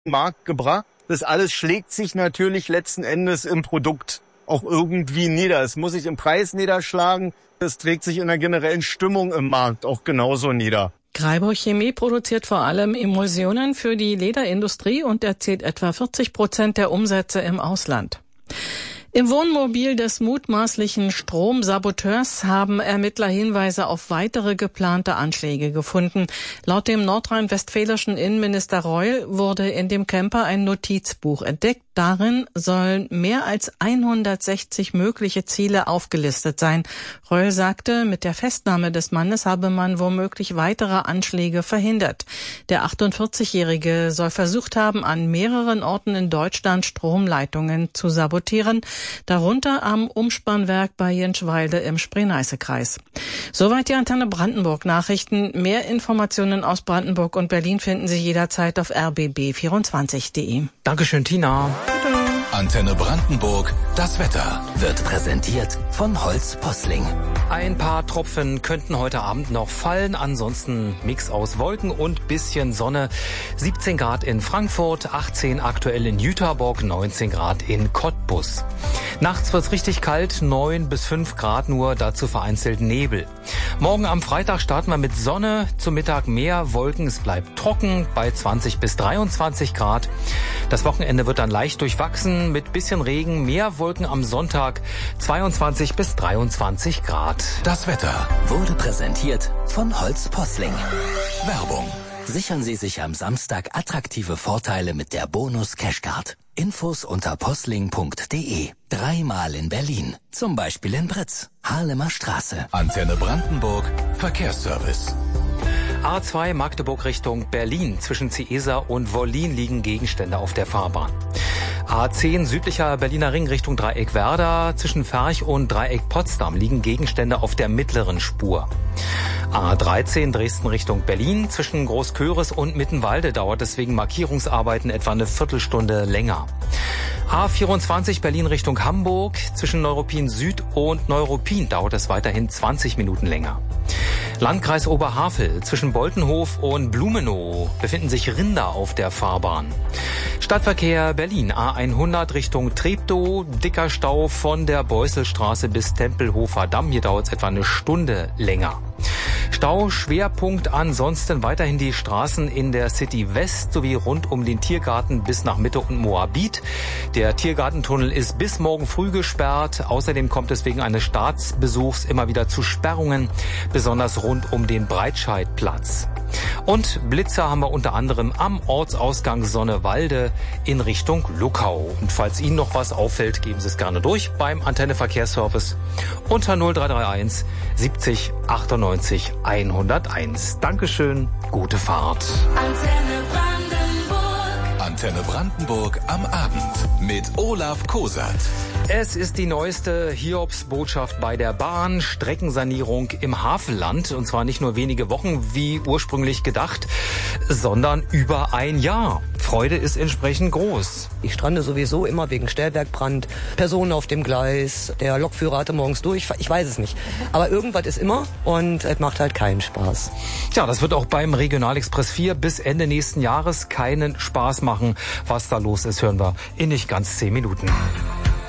Markt gebracht. Das alles schlägt sich natürlich letzten Endes im Produkt auch irgendwie nieder. Es muss sich im Preis niederschlagen. Es trägt sich in der generellen Stimmung im Markt auch genauso nieder. Greibow Chemie produziert vor allem Emulsionen für die Lederindustrie und erzielt etwa 40% der Umsätze im Ausland. Im Wohnmobil des mutmaßlichen Stromsaboteurs haben Ermittler Hinweise auf weitere geplante Anschläge gefunden. Laut dem nordrhein-westfälischen Innenminister Reul wurde in dem Camper ein Notizbuch entdeckt. Darin sollen mehr als 160 mögliche Ziele aufgelistet sein. Reul sagte, mit der Festnahme des Mannes habe man womöglich weitere Anschläge verhindert. Der 48-Jährige soll versucht haben, an mehreren Orten in Deutschland Stromleitungen zu sabotieren, darunter am Umspannwerk bei Jenschwalde im Spree-Neiße-Kreis. Soweit die Antenne Brandenburg Nachrichten. Mehr Informationen aus Brandenburg und Berlin finden Sie jederzeit auf rbb24.de. Dankeschön, Tina. Bitte. Antenne Brandenburg, das Wetter wird präsentiert von Holz Posling. Ein paar Tropfen könnten heute Abend noch fallen, ansonsten Mix aus Wolken und bisschen Sonne. 17 Grad in Frankfurt, 18 aktuell in Jüterbock, 19 Grad in Cottbus. Nachts wird's richtig kalt, 9 bis 5 Grad nur, dazu vereinzelt Nebel. Morgen am Freitag starten wir mit Sonne, zum Mittag mehr Wolken, es bleibt trocken bei 20 bis 23 Grad. Das Wochenende wird dann leicht durchwachsen mit bisschen Regen, mehr Wolken am Sonntag, 22 bis 23 Grad. Das Wetter wurde präsentiert von Holz Posling. Werbung. Sichern Sie sich am Samstag attraktive Vorteile mit der Bonus Cashcard. Infos unter posling.de. 3-mal in Berlin. Zum Beispiel in Britz, Harlemer Straße. Antenne Brandenburg, Verkehrsservice. A2 Magdeburg Richtung Berlin. Zwischen Ciesa und Wollin liegen Gegenstände auf der Fahrbahn. A10 südlicher Berliner Ring Richtung Dreieck Werder. Zwischen Ferch und Dreieck Potsdam liegen Gegenstände auf der mittleren Spur. A13 Dresden Richtung Berlin. Zwischen Großköris und Mittenwalde dauert es wegen Markierungsarbeiten etwa eine Viertelstunde länger. A24 Berlin Richtung Hamburg. Zwischen Neuruppin Süd und Neuruppin dauert es weiterhin 20 Minuten länger. Landkreis Oberhavel. Zwischen Boltenhof und Blumenau befinden sich Rinder auf der Fahrbahn. Stadtverkehr Berlin. A100 Richtung Treptow. Dicker Stau von der Beusselstraße bis Tempelhofer Damm. Hier dauert es etwa eine Stunde länger. Stauschwerpunkt ansonsten weiterhin die Straßen in der City West sowie rund um den Tiergarten bis nach Mitte und Moabit. Der Tiergartentunnel ist bis morgen früh gesperrt. Außerdem kommt es wegen eines Staatsbesuchs immer wieder zu Sperrungen, besonders rund um den Breitscheidplatz. Und Blitzer haben wir unter anderem am Ortsausgang Sonnewalde in Richtung Luckau. Und falls Ihnen noch was auffällt, geben Sie es gerne durch beim Antenne Verkehrsservice unter 0331 70 98 101. Dankeschön, gute Fahrt. Antenne Brandenburg am Abend mit Olaf Kosat. Es ist die neueste Hiobsbotschaft bei der Bahn. Streckensanierung im Havelland. Und zwar nicht nur wenige Wochen wie ursprünglich gedacht, sondern über ein Jahr. Freude ist entsprechend groß. Ich strande sowieso immer wegen Stellwerkbrand, Personen auf dem Gleis, der Lokführer hatte morgens durch, ich weiß es nicht. Aber irgendwas ist immer und es macht halt keinen Spaß. Tja, das wird auch beim Regionalexpress 4 bis Ende nächsten Jahres keinen Spaß machen. Was da los ist, hören wir in nicht ganz 10 Minuten.